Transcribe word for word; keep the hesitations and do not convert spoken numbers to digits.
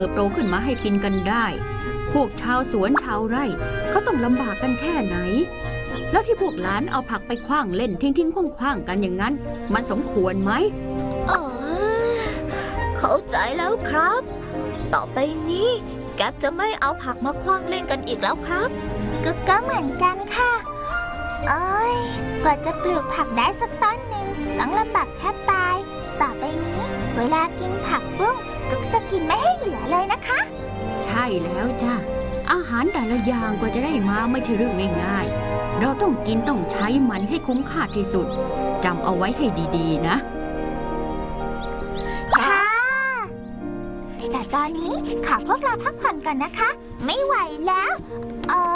เติบโตขึ้นมาให้กินกันได้พวกชาวสวนชาวไร่เขาต้องลำบากกันแค่ไหนแล้วที่พวกหลานเอาผักไปขว้างเล่นทิ้งๆคว้างๆกันอย่างนั้นมันสมควรไหมอ๋อเข้าใจแล้วครับ ต่อไปนี้แก๊ปจะไม่เอาผักมาขว้างเล่นกันอีกแล้วครับก็ก็เหมือนกันค่ะเอ้ยกว่าจะปลูกผักได้สักต้นหนึ่งต้องลำบากแทบตายต่อไปนี้เวลากินผักบุ้งก็จะกินไม่ให้เหลือเลยนะคะใช่แล้วจ้ะอาหารแต่ละอย่างกว่าจะได้มาไม่ใช่เรื่องง่ายๆเราต้องกินต้องใช้มันให้คุ้มค่าที่สุดจำเอาไว้ให้ดีๆนะค่ะแต่ตอนนี้ขอพวกเราพักผ่อนก่อนนะคะไม่ไหวแล้วเออ